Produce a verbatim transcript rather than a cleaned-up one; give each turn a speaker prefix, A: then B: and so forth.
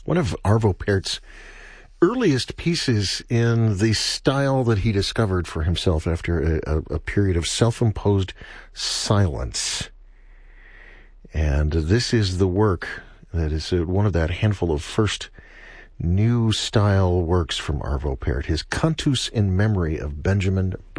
A: one of Arvo Pärt's earliest pieces in the style that he discovered for himself after a, a, a period of self-imposed silence. And this is the work that is uh, one of that handful of first new style works from Arvo Pärt, his Cantus in Memory of Benjamin